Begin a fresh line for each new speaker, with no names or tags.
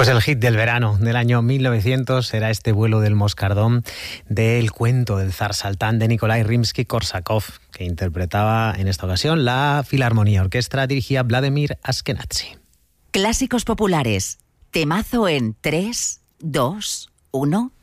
Pues el hit del verano del año 1900 era este vuelo del moscardón del cuento del zar Saltán de Nikolai Rimsky-Korsakov, que interpretaba en esta ocasión la Filarmonía Orquestra, dirigía Vladimir Ashkenazy.
Clásicos populares, temazo en 3, 2, 1...